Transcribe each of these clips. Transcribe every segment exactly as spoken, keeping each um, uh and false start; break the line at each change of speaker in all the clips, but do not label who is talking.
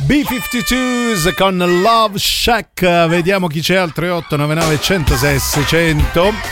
B cinquantadue con Love Shack. Vediamo chi c'è al tre otto nove nove uno zero sei sei zero zero.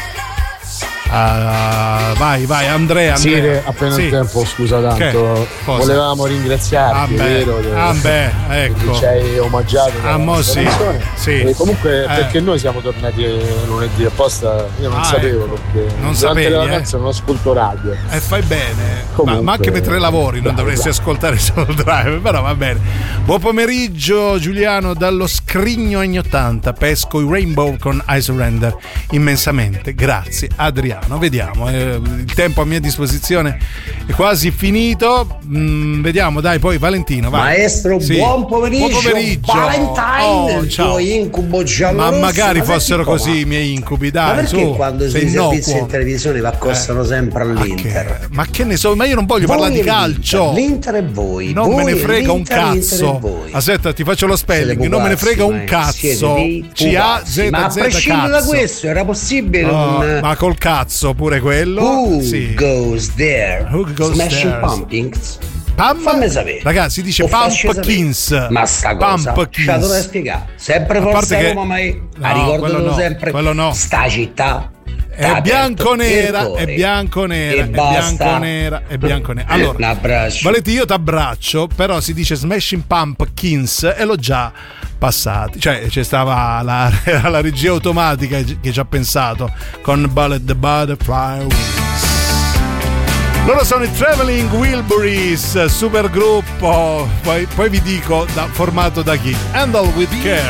Uh, vai vai Andrea, Andrea.
Sì, appena
sì.
il tempo, scusa tanto, volevamo ringraziarti,
ah
vero?
Ah beh, ecco,
ci hai omaggiato
ah, mo sì, sì.
E comunque eh. perché noi siamo tornati lunedì apposta, io non ah, sapevo ecco. perché
non
durante
sapevi,
le vacanze eh? non ascolto radio
e eh, fai bene.
Comunque,
ma, ma anche mentre lavori non dovresti bravo. ascoltare solo Drive, però va bene. Buon pomeriggio Giuliano dallo Scrigno anni ottanta, pesco i Rainbow con I Surrender immensamente, grazie Adriano. Vediamo, eh, il tempo a mia disposizione è quasi finito. Mm, vediamo, dai, poi Valentino, vai.
Maestro, sì. buon pomeriggio.
Buon pomeriggio.
Valentine,
oh,
il
ciao.
tuo incubo giallo.
Ma magari
ma
fossero così
ma...
i miei incubi, dai.
Ma perché
su,
quando sui servizi in televisione vi accostano eh. sempre all'Inter?
Ma che, ma che ne so, ma io non voglio
voi
parlare di calcio.
L'Inter è voi.
Non
voi
me ne frega un
cazzo.
Aspetta, ti faccio lo spelling. Non me ne frega un cazzo. C A Z Z.
Ma a prescindere da questo, era possibile
oh,
non...
Ma col cazzo pure quello.
Who
sì.
goes there?
Who goes
Smashing
there?
Pumpkins.
Pam,
fammi sapere.
Ragazzi, dice
o
Pumpkins.
Ma sta cosa ce la dovrei spiegare. Sempre forza Roma, ma io no, ricordo
no,
sempre
quello no.
sta città
è bianconera, è bianconera, è bianconera, è bianconera. Allora, Valenti, io t'abbraccio, però si dice Smashing Pumpkins e l'ho già passati. Cioè, c'è stava la, la regia automatica che ci ha pensato con Bullet the Butterfly Wings. Loro sono i Traveling Wilburys, super gruppo, poi, poi vi dico da, formato da chi? Handle with Care.